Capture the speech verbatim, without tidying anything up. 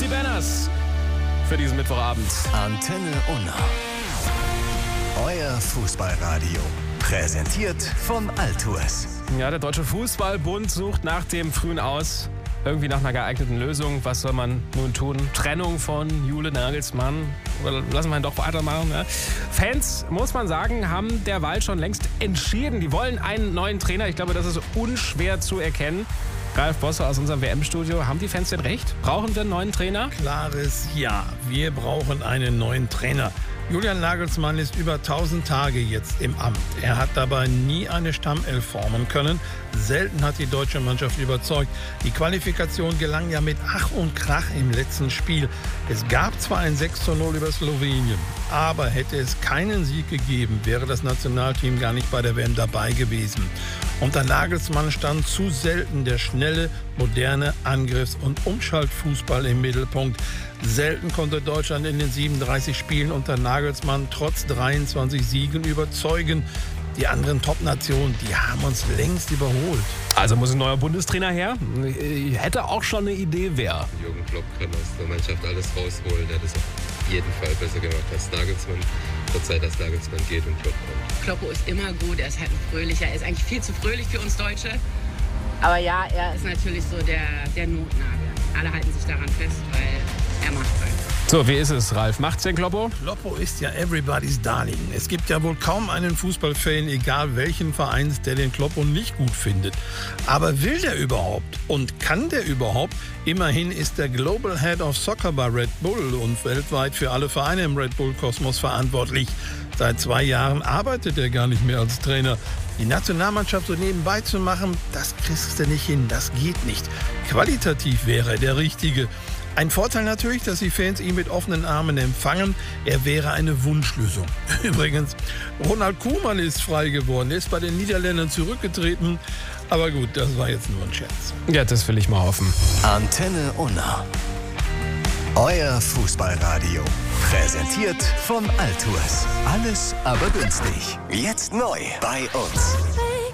Banners für diesen Mittwochabend. Antenne Unna. Euer Fußballradio. Präsentiert von Altours. Ja, der Deutsche Fußballbund sucht nach dem frühen Aus irgendwie nach einer geeigneten Lösung. Was soll man nun tun? Trennung von Jule Nagelsmann? Oder lassen wir ihn doch weitermachen? Ne? Fans, muss man sagen, haben derweil schon längst entschieden. Die wollen einen neuen Trainer. Ich glaube, das ist unschwer zu erkennen. Ralf Bosse aus unserem W M-Studio. Haben die Fans denn recht? Brauchen wir einen neuen Trainer? Klares Ja. Wir brauchen einen neuen Trainer. Julian Nagelsmann ist über tausend Tage jetzt im Amt. Er hat dabei nie eine Stammelf formen können. Selten hat die deutsche Mannschaft überzeugt. Die Qualifikation gelang ja mit Ach und Krach im letzten Spiel. Es gab zwar ein sechs zu null über Slowenien, aber hätte es keinen Sieg gegeben, wäre das Nationalteam gar nicht bei der W M dabei gewesen. Unter Nagelsmann stand zu selten der schnelle, moderne Angriffs- und Umschaltfußball im Mittelpunkt. Selten konnte Deutschland in den siebenunddreißig Spielen unter Nagelsmann trotz dreiundzwanzig Siegen überzeugen. Die anderen Top-Nationen, die haben uns längst überholt. Also muss ein neuer Bundestrainer her? Ich hätte auch schon eine Idee, wer. Jürgen Klopp kann aus der Mannschaft alles rausholen. Er hat es auf jeden Fall besser gemacht als Nagelsmann. Zur Zeit, dass Nagelsmann geht und Klopp kommt. Kloppo ist immer gut, er ist halt ein fröhlicher. Er ist eigentlich viel zu fröhlich für uns Deutsche. Aber ja, er ist natürlich so der, der Notnagel. Alle halten sich daran fest, weil er macht einfach. So, wie ist es, Ralf? Macht's denn Kloppo? Kloppo ist ja everybody's darling. Es gibt ja wohl kaum einen Fußballfan, egal welchen Vereins, der den Kloppo nicht gut findet. Aber will der überhaupt? Und kann der überhaupt? Immerhin ist der Global Head of Soccer bei Red Bull und weltweit für alle Vereine im Red Bull-Kosmos verantwortlich. Seit zwei Jahren arbeitet er gar nicht mehr als Trainer. Die Nationalmannschaft so nebenbei zu machen, das kriegst du nicht hin, das geht nicht. Qualitativ wäre er der Richtige. Ein Vorteil natürlich, dass die Fans ihn mit offenen Armen empfangen. Er wäre eine Wunschlösung. Übrigens, Ronald Koeman ist frei geworden. Er ist bei den Niederländern zurückgetreten. Aber gut, das war jetzt nur ein Scherz. Ja, das will ich mal hoffen. Antenne Unna. Euer Fußballradio. Präsentiert von Altours. Alles aber günstig. Jetzt neu bei uns.